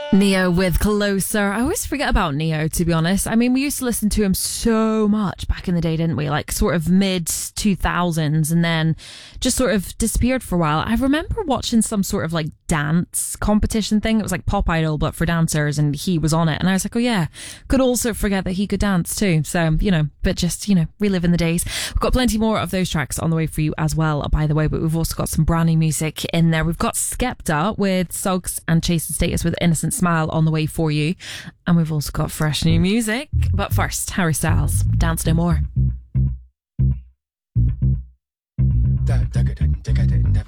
Neo with Closer. I always forget about Neo, to be honest. I mean, we used to listen to him so much back in the day, didn't we? Like sort of mid 2000s, and then just sort of disappeared for a while. I remember watching some sort of like dance competition thing. It was like Pop Idol, but for dancers, and he was on it. And I was like, oh yeah, could also forget that he could dance too. So, but just, reliving the days. We've got plenty more of those tracks on the way for you as well, by the way, but we've also got some brand new music in there. We've got Skepta with Suggs and Chase the Status with Innocent Smile on the way for you. And we've also got fresh new music. But first, Harry Styles, Dance No More.